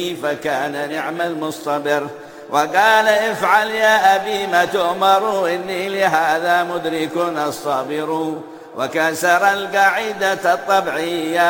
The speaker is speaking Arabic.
فكان نعم المصطبر. وقال افعل يا أبي ما تؤمر إني لهذا مدرك الصابر. وكسر القاعدة الطبيعية